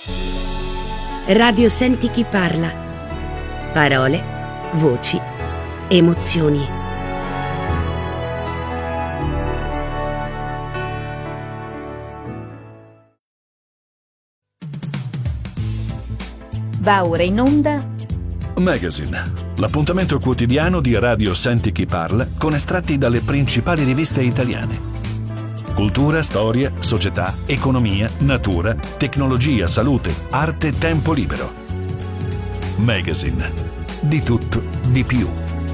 Radio Senti chi parla. Parole, voci, emozioni. Va ora in onda Magazine, l'appuntamento quotidiano di Radio Senti chi parla con estratti dalle principali riviste italiane. Cultura, storia, società, economia, natura, tecnologia, salute, arte, tempo libero. Magazine, di tutto, di più.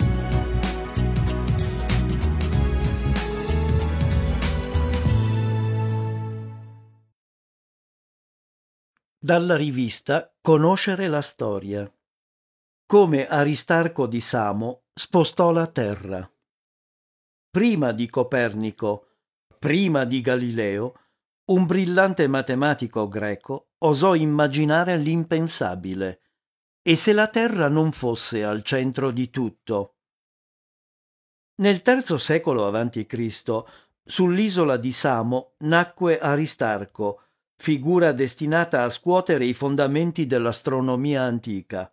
Dalla rivista Conoscere la storia. Come Aristarco di Samo spostò la Terra. Prima di Copernico, prima di Galileo, un brillante matematico greco osò immaginare l'impensabile. E se la Terra non fosse al centro di tutto? Nel III secolo a.C., sull'isola di Samo nacque Aristarco, figura destinata a scuotere i fondamenti dell'astronomia antica.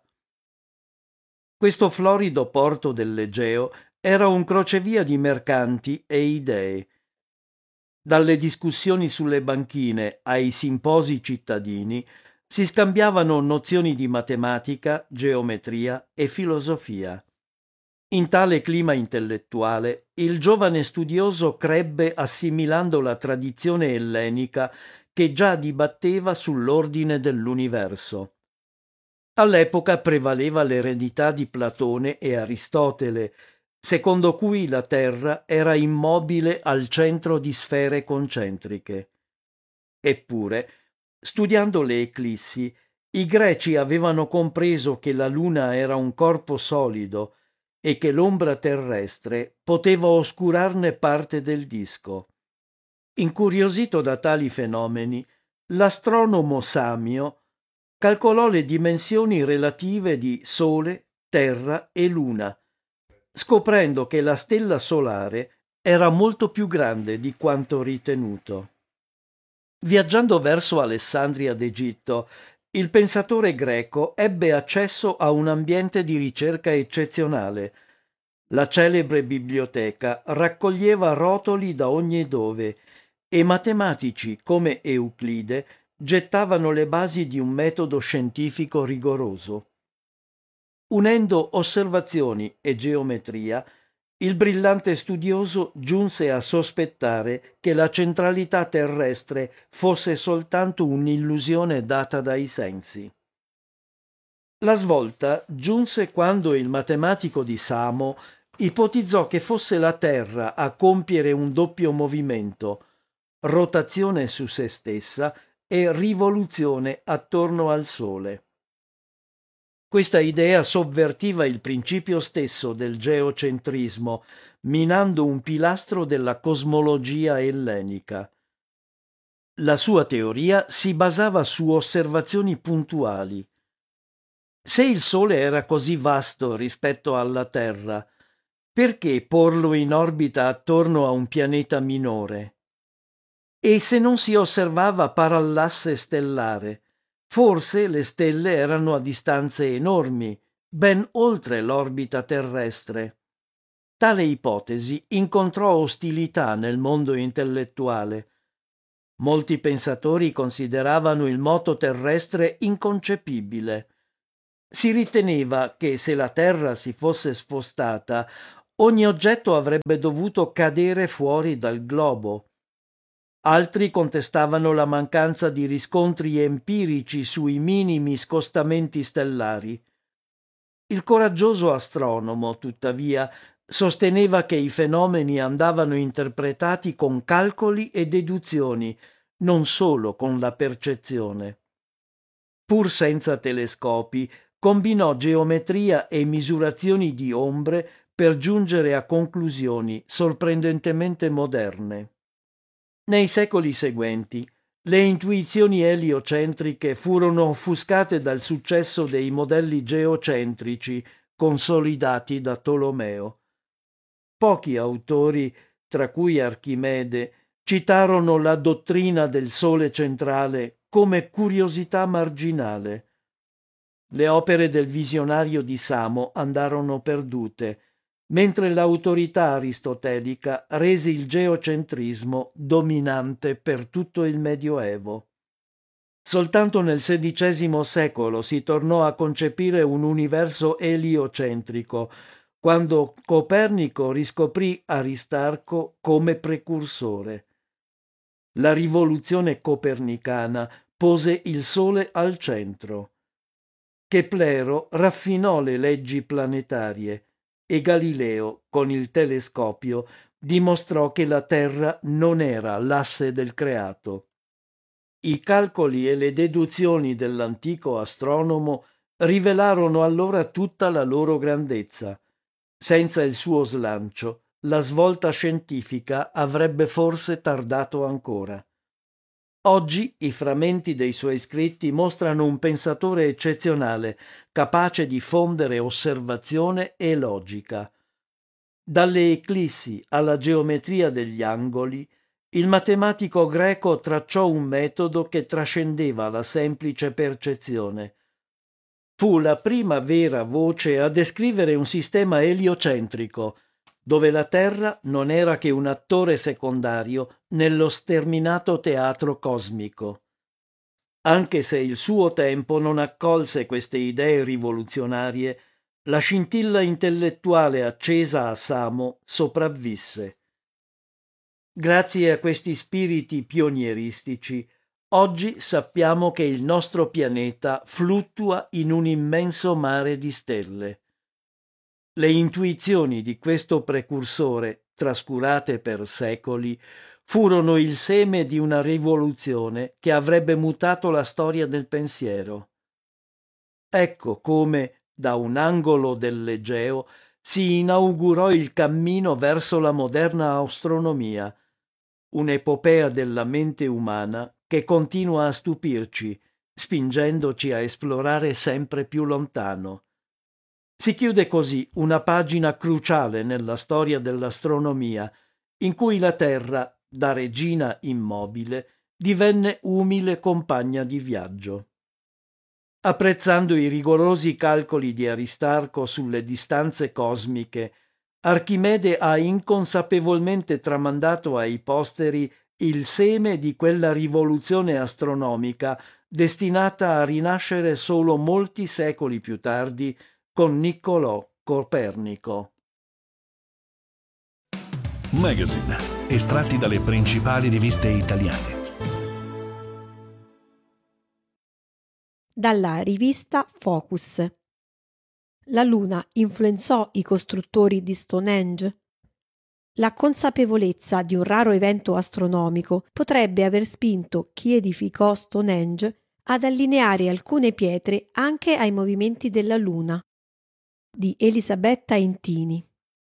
Questo florido porto dell'Egeo era un crocevia di mercanti e idee. Dalle discussioni sulle banchine ai simposi cittadini si scambiavano nozioni di matematica, geometria e filosofia. In tale clima intellettuale, il giovane studioso crebbe assimilando la tradizione ellenica che già dibatteva sull'ordine dell'universo. All'epoca prevaleva l'eredità di Platone e Aristotele, secondo cui la Terra era immobile al centro di sfere concentriche. Eppure, studiando le eclissi, i greci avevano compreso che la Luna era un corpo solido e che l'ombra terrestre poteva oscurarne parte del disco. Incuriosito da tali fenomeni, l'astronomo Samio calcolò le dimensioni relative di Sole, Terra e Luna, scoprendo che la stella solare era molto più grande di quanto ritenuto. Viaggiando verso Alessandria d'Egitto, il pensatore greco ebbe accesso a un ambiente di ricerca eccezionale. La celebre biblioteca raccoglieva rotoli da ogni dove e matematici come Euclide gettavano le basi di un metodo scientifico rigoroso. Unendo osservazioni e geometria, il brillante studioso giunse a sospettare che la centralità terrestre fosse soltanto un'illusione data dai sensi. La svolta giunse quando il matematico di Samo ipotizzò che fosse la Terra a compiere un doppio movimento, rotazione su se stessa e rivoluzione attorno al Sole. Questa idea sovvertiva il principio stesso del geocentrismo, minando un pilastro della cosmologia ellenica. La sua teoria si basava su osservazioni puntuali. Se il Sole era così vasto rispetto alla Terra, perché porlo in orbita attorno a un pianeta minore? E se non si osservava parallasse stellare, forse le stelle erano a distanze enormi, ben oltre l'orbita terrestre. Tale ipotesi incontrò ostilità nel mondo intellettuale. Molti pensatori consideravano il moto terrestre inconcepibile. Si riteneva che se la Terra si fosse spostata, ogni oggetto avrebbe dovuto cadere fuori dal globo. Altri contestavano la mancanza di riscontri empirici sui minimi scostamenti stellari. Il coraggioso astronomo, tuttavia, sosteneva che i fenomeni andavano interpretati con calcoli e deduzioni, non solo con la percezione. Pur senza telescopi, combinò geometria e misurazioni di ombre per giungere a conclusioni sorprendentemente moderne. Nei secoli seguenti, le intuizioni eliocentriche furono offuscate dal successo dei modelli geocentrici consolidati da Tolomeo. Pochi autori, tra cui Archimede, citarono la dottrina del Sole centrale come curiosità marginale. Le opere del visionario di Samo andarono perdute, mentre l'autorità aristotelica rese il geocentrismo dominante per tutto il Medioevo. Soltanto nel XVI secolo si tornò a concepire un universo eliocentrico, quando Copernico riscoprì Aristarco come precursore. La rivoluzione copernicana pose il Sole al centro. Keplero raffinò le leggi planetarie e Galileo, con il telescopio, dimostrò che la Terra non era l'asse del creato. I calcoli e le deduzioni dell'antico astronomo rivelarono allora tutta la loro grandezza. Senza il suo slancio, la svolta scientifica avrebbe forse tardato ancora. Oggi i frammenti dei suoi scritti mostrano un pensatore eccezionale, capace di fondere osservazione e logica. Dalle eclissi alla geometria degli angoli, il matematico greco tracciò un metodo che trascendeva la semplice percezione. Fu la prima vera voce a descrivere un sistema eliocentrico, dove la Terra non era che un attore secondario nello sterminato teatro cosmico. Anche se il suo tempo non accolse queste idee rivoluzionarie, la scintilla intellettuale accesa a Samo sopravvisse. Grazie a questi spiriti pionieristici, oggi sappiamo che il nostro pianeta fluttua in un immenso mare di stelle. Le intuizioni di questo precursore, trascurate per secoli, furono il seme di una rivoluzione che avrebbe mutato la storia del pensiero. Ecco come, da un angolo dell'Egeo, si inaugurò il cammino verso la moderna astronomia, un'epopea della mente umana che continua a stupirci, spingendoci a esplorare sempre più lontano. Si chiude così una pagina cruciale nella storia dell'astronomia, in cui la Terra, da regina immobile, divenne umile compagna di viaggio. Apprezzando i rigorosi calcoli di Aristarco sulle distanze cosmiche, Archimede ha inconsapevolmente tramandato ai posteri il seme di quella rivoluzione astronomica destinata a rinascere solo molti secoli più tardi con Niccolò Copernico. Magazine, estratti dalle principali riviste italiane. Dalla rivista Focus. La Luna influenzò i costruttori di Stonehenge? La consapevolezza di un raro evento astronomico potrebbe aver spinto chi edificò Stonehenge ad allineare alcune pietre anche ai movimenti della Luna. Di Elisabetta Intini.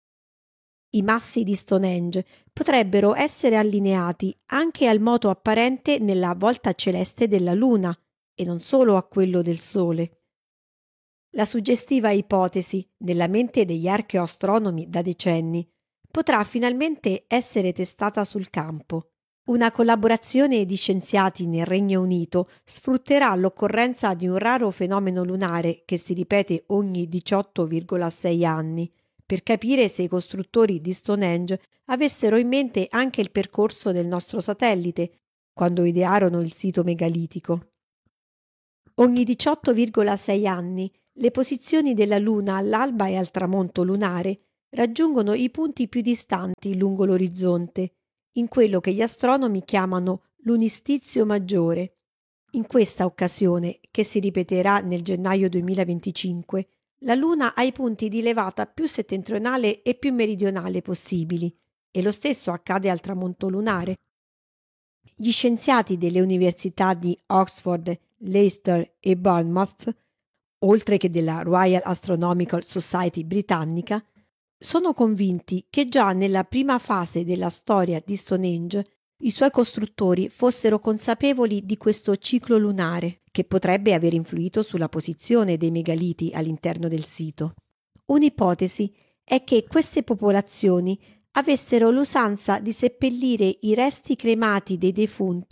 I massi di Stonehenge potrebbero essere allineati anche al moto apparente nella volta celeste della Luna e non solo a quello del Sole. La suggestiva ipotesi, nella mente degli archeoastronomi da decenni, potrà finalmente essere testata sul campo. Una collaborazione di scienziati nel Regno Unito sfrutterà l'occorrenza di un raro fenomeno lunare che si ripete ogni 18,6 anni per capire se i costruttori di Stonehenge avessero in mente anche il percorso del nostro satellite quando idearono il sito megalitico. Ogni 18,6 anni le posizioni della Luna all'alba e al tramonto lunare raggiungono i punti più distanti lungo l'orizzonte, in quello che gli astronomi chiamano l'unistizio maggiore. In questa occasione, che si ripeterà nel gennaio 2025, la Luna ha i punti di levata più settentrionale e più meridionale possibili, e lo stesso accade al tramonto lunare. Gli scienziati delle università di Oxford, Leicester e Bournemouth, oltre che della Royal Astronomical Society britannica, sono convinti che già nella prima fase della storia di Stonehenge i suoi costruttori fossero consapevoli di questo ciclo lunare che potrebbe aver influito sulla posizione dei megaliti all'interno del sito. Un'ipotesi è che queste popolazioni avessero l'usanza di seppellire i resti cremati dei defunti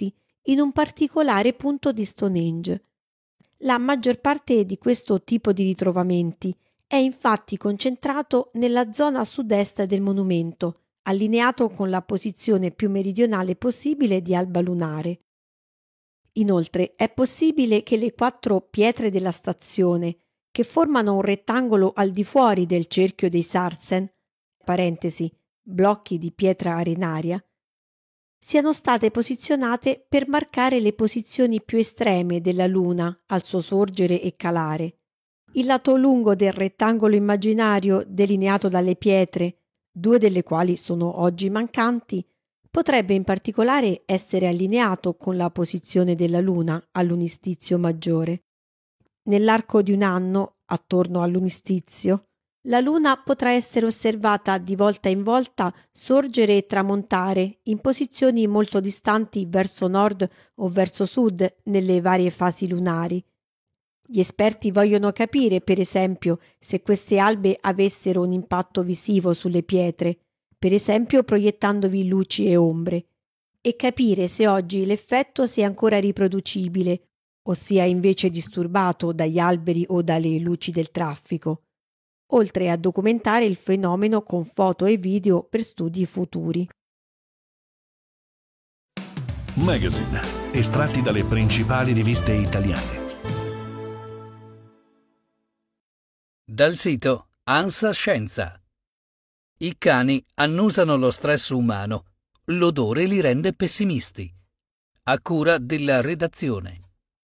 in un particolare punto di Stonehenge. La maggior parte di questo tipo di ritrovamenti è infatti concentrato nella zona sud-est del monumento, allineato con la posizione più meridionale possibile di Alba Lunare. Inoltre è possibile che le 4 pietre della stazione, che formano un rettangolo al di fuori del cerchio dei Sarsen, parentesi, blocchi di pietra arenaria, siano state posizionate per marcare le posizioni più estreme della Luna al suo sorgere e calare. Il lato lungo del rettangolo immaginario delineato dalle pietre, 2 delle quali sono oggi mancanti, potrebbe in particolare essere allineato con la posizione della Luna all'unistizio maggiore. Nell'arco di un anno, attorno all'unistizio, la Luna potrà essere osservata di volta in volta sorgere e tramontare in posizioni molto distanti verso nord o verso sud nelle varie fasi lunari. Gli esperti vogliono capire, per esempio, se queste albe avessero un impatto visivo sulle pietre, per esempio proiettandovi luci e ombre, e capire se oggi l'effetto sia ancora riproducibile o sia invece disturbato dagli alberi o dalle luci del traffico, oltre a documentare il fenomeno con foto e video per studi futuri. Magazine, estratti dalle principali riviste italiane. Dal sito ANSA Scienza. I cani annusano lo stress umano. L'odore li rende pessimisti. A cura della redazione.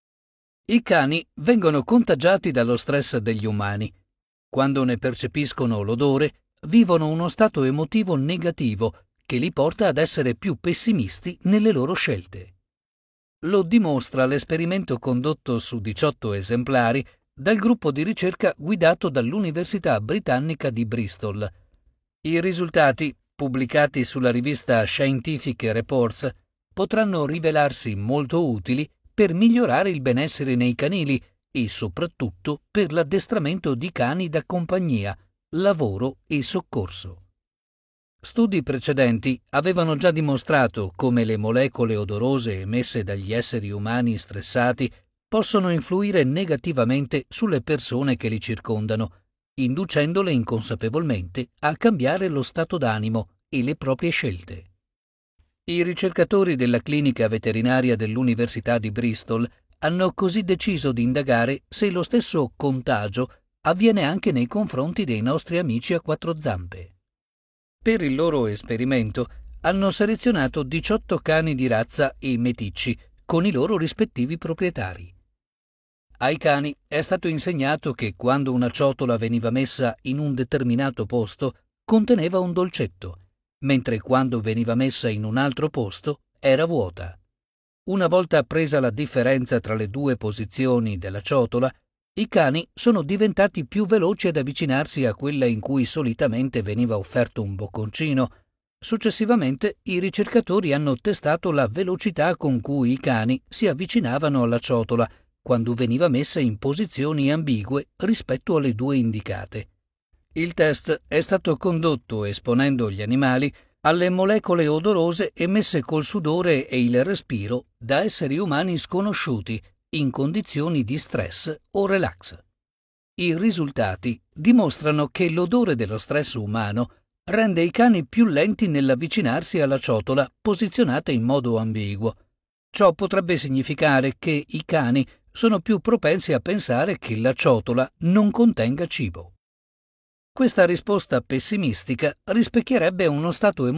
I cani vengono contagiati dallo stress degli umani. Quando ne percepiscono l'odore, vivono uno stato emotivo negativo che li porta ad essere più pessimisti nelle loro scelte. Lo dimostra l'esperimento condotto su 18 esemplari dal gruppo di ricerca guidato dall'Università Britannica di Bristol. I risultati, pubblicati sulla rivista Scientific Reports, potranno rivelarsi molto utili per migliorare il benessere nei canili e soprattutto per l'addestramento di cani da compagnia, lavoro e soccorso. Studi precedenti avevano già dimostrato come le molecole odorose emesse dagli esseri umani stressati possono influire negativamente sulle persone che li circondano, inducendole inconsapevolmente a cambiare lo stato d'animo e le proprie scelte. I ricercatori della clinica veterinaria dell'Università di Bristol hanno così deciso di indagare se lo stesso contagio avviene anche nei confronti dei nostri amici a 4 zampe. Per il loro esperimento hanno selezionato 18 cani di razza e meticci con i loro rispettivi proprietari. Ai cani è stato insegnato che quando una ciotola veniva messa in un determinato posto conteneva un dolcetto, mentre quando veniva messa in un altro posto era vuota. Una volta presa la differenza tra le 2 posizioni della ciotola, i cani sono diventati più veloci ad avvicinarsi a quella in cui solitamente veniva offerto un bocconcino. Successivamente i ricercatori hanno testato la velocità con cui i cani si avvicinavano alla ciotola quando veniva messa in posizioni ambigue rispetto alle 2 indicate. Il test è stato condotto esponendo gli animali alle molecole odorose emesse col sudore e il respiro da esseri umani sconosciuti in condizioni di stress o relax. I risultati dimostrano che l'odore dello stress umano rende i cani più lenti nell'avvicinarsi alla ciotola posizionata in modo ambiguo. Ciò potrebbe significare che i cani sono più propensi a pensare che la ciotola non contenga cibo. Questa risposta pessimistica rispecchierebbe uno stato